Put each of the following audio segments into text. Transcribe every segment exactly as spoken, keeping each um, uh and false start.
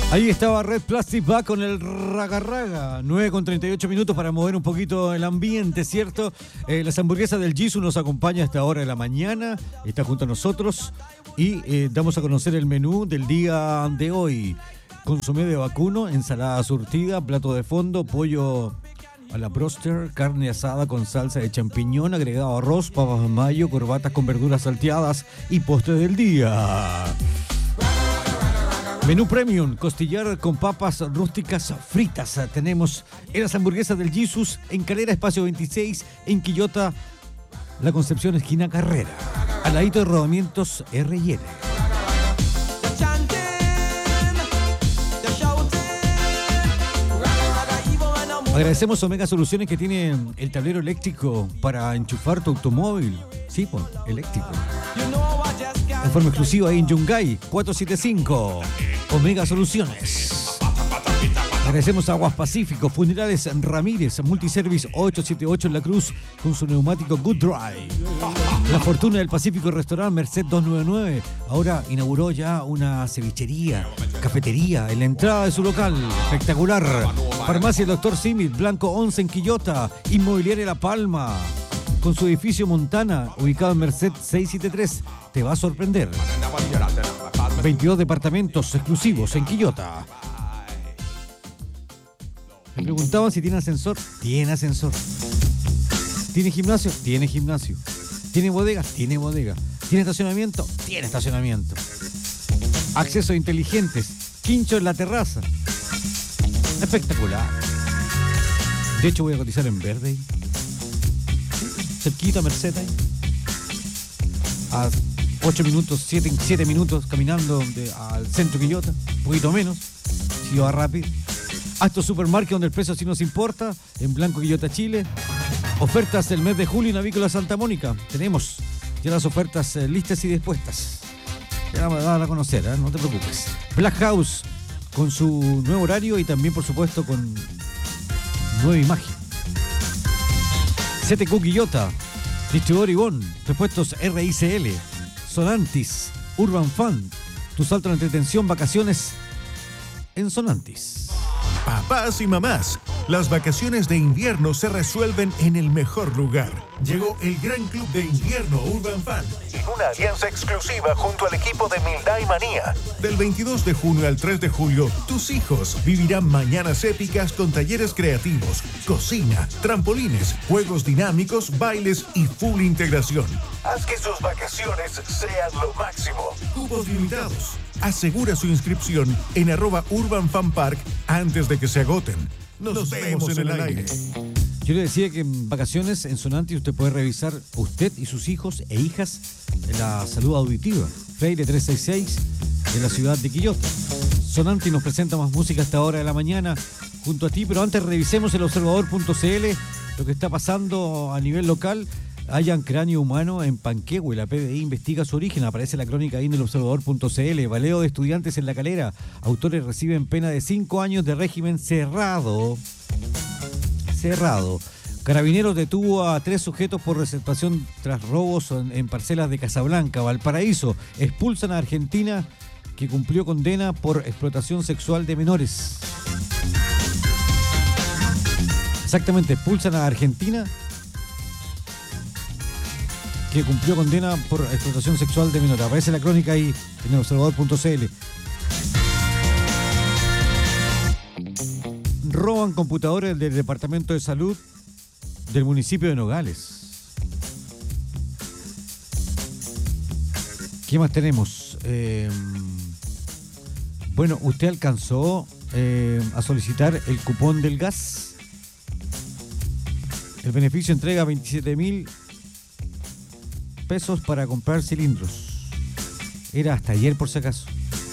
Ahí estaba Red Plastic va con el Raga Raga. nueve con treinta y ocho minutos para mover un poquito el ambiente, ¿cierto? Eh, las hamburguesas del Jisoo nos acompaña a esta hora de la mañana. Está junto a nosotros y eh, damos a conocer el menú del día de hoy. Consomé de vacuno, ensalada surtida, plato de fondo, pollo a la broster, carne asada con salsa de champiñón, agregado arroz, papas mayo, corbatas con verduras salteadas y postre del día. Menú premium, costillar con papas rústicas fritas. Tenemos en las hamburguesas del Jesus en Calera, espacio veintiséis, en Quillota, La Concepción, esquina Carrera. Al ladito de Rodamientos R y N. Agradecemos a Omega Soluciones que tiene el tablero eléctrico para enchufar tu automóvil. Sí, pues, eléctrico. En forma exclusiva ahí en Yungay, cuatrocientos setenta y cinco. Omega Soluciones. Agradecemos a Aguas Pacífico, Funerales Ramírez, Multiservice ochocientos setenta y ocho en La Cruz con su neumático Good Dry. La Fortuna del Pacífico Restaurant Merced doscientos noventa y nueve. Ahora inauguró ya una cevichería, cafetería en la entrada de su local. Espectacular. Farmacia El Doctor Simit, Blanco once en Quillota. Inmobiliaria La Palma, con su edificio Montana, ubicado en Merced seiscientos setenta y tres. Te va a sorprender. veintidós departamentos exclusivos en Quillota. Me preguntaban si tiene ascensor. Tiene ascensor. ¿Tiene gimnasio? Tiene gimnasio. ¿Tiene bodega? Tiene bodega. ¿Tiene estacionamiento? Tiene estacionamiento. Accesos inteligentes. Quincho en la terraza. Espectacular. De hecho voy a cotizar en verde. Cerquita, Merced. A ocho minutos, siete minutos caminando de, al centro de Quillota. Un poquito menos. Si va rápido. Acto Supermarket, donde el precio sí nos importa, en Blanco, Quillota, Chile. Ofertas del mes de julio en Avícola Santa Mónica. Tenemos ya las ofertas eh, listas y dispuestas. Ya las van a conocer, ¿eh? No te preocupes. Black House, con su nuevo horario y también, por supuesto, con nueva imagen. C T Q Quillota, Distribuidor Ivón, Repuestos R I C L, Sonantis, Urban Fun, tu salto en entretención, vacaciones en Sonantis. Papás y mamás, las vacaciones de invierno se resuelven en el mejor lugar. Llegó el Gran Club de Invierno Urban Fun en una alianza exclusiva junto al equipo de Mildá y Manía. Del veintidós de junio al tres de julio, tus hijos vivirán mañanas épicas con talleres creativos, cocina, trampolines, juegos dinámicos, bailes y full integración. Haz que sus vacaciones sean lo máximo. Cupos limitados. Asegura su inscripción en arroba Urban Fun Park antes de que se agoten. Nos, Nos vemos, vemos en el aire. aire. Yo le decía que en vacaciones en Sonantis usted puede revisar, usted y sus hijos e hijas, la salud auditiva. Freire trescientos sesenta y seis en la ciudad de Quillota. Sonantis nos presenta más música a esta hora de la mañana junto a ti, pero antes revisemos el observador punto c l, lo que está pasando a nivel local. Hallan cráneo humano en Panquehue. La P D I investiga su origen. Aparece la crónica ahí en el observador punto c l. Baleo de estudiantes en La Calera. Autores reciben pena de cinco años de régimen cerrado. Cerrado. Carabineros detuvo a tres sujetos por receptación tras robos en, en parcelas de Casablanca. Valparaíso. Expulsan a Argentina, que cumplió condena por explotación sexual de menores. Exactamente, expulsan a Argentina, que cumplió condena por explotación sexual de menores. Aparece la crónica ahí en el observador punto c l. Roban computadores del Departamento de Salud del municipio de Nogales. ¿Qué más tenemos? Eh, bueno, ¿usted alcanzó eh, a solicitar el cupón del gas? El beneficio entrega veintisiete mil pesos para comprar cilindros. Era hasta ayer, por si acaso.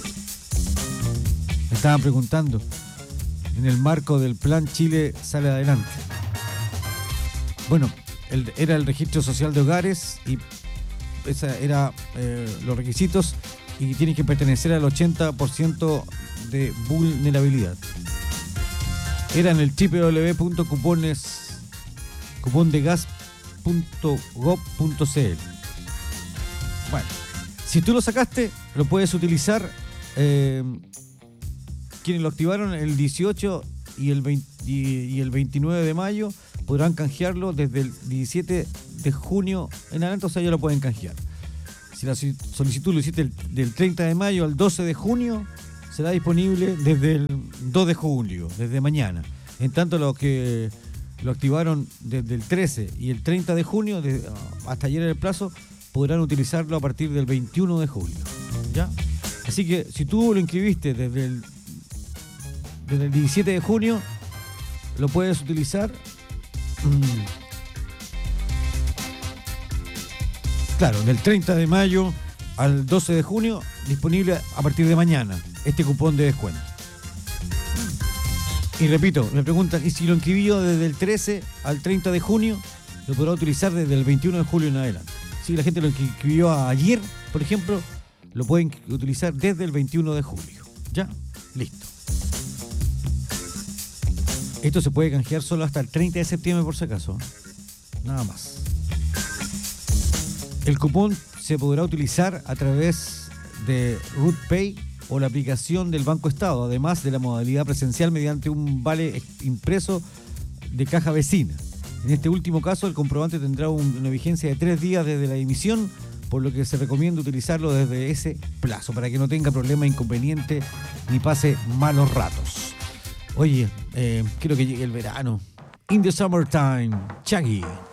Me estaban preguntando en el marco del plan Chile Sale Adelante. Bueno, el, era el registro social de hogares y esos eran eh, los requisitos, y tienen que pertenecer al ochenta por ciento de vulnerabilidad. Era en el doble u doble u doble u punto cupones cupondegas punto gob punto c l. Bueno, si tú lo sacaste, lo puedes utilizar eh, quienes lo activaron el dieciocho y el, veinte, y el veintinueve de mayo podrán canjearlo desde el diecisiete de junio en adelante, o sea, ya lo pueden canjear. Si la solicitud lo hiciste el, del treinta de mayo al doce de junio, será disponible desde el dos de julio, desde mañana. En tanto, los que lo activaron desde el trece y el treinta de junio, de, hasta ayer en el plazo, podrán utilizarlo a partir del veintiuno de julio. ¿Ya? Así que si tú lo inscribiste desde el, desde el diecisiete de junio, lo puedes utilizar. Mmm, claro, del treinta de mayo al doce de junio, disponible a partir de mañana, este cupón de descuento. Y repito, me preguntan, ¿y si lo inscribí yo desde el trece al treinta de junio? Lo podrá utilizar desde el veintiuno de julio en adelante. Si la gente lo inscribió ayer, por ejemplo, lo pueden utilizar desde el veintiuno de julio. ¿Ya? Listo. Esto se puede canjear solo hasta el treinta de septiembre, por si acaso. Nada más. El cupón se podrá utilizar a través de RootPay o la aplicación del Banco Estado, además de la modalidad presencial mediante un vale impreso de caja vecina. En este último caso, el comprobante tendrá un, una vigencia de tres días desde la emisión, por lo que se recomienda utilizarlo desde ese plazo, para que no tenga problema, inconveniente, ni pase malos ratos. Oye, eh, quiero que llegue el verano. In the summertime, Shaggy.